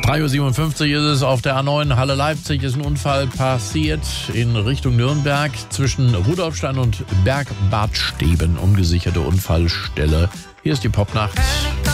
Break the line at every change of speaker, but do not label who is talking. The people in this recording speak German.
3:57 Uhr ist es auf der A9 Halle Leipzig. Ist ein Unfall passiert in Richtung Nürnberg zwischen Rudolfstein und Bergbad Steben. Ungesicherte Unfallstelle. Hier ist die Popnacht.